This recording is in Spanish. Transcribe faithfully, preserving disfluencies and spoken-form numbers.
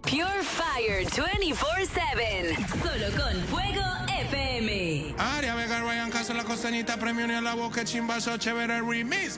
Pure Fire veinticuatro siete. Solo con Fuego F M. Aria Vega, Ryan Castro, la costeñita, premio ni a la boca, chimbazo, chévere remix.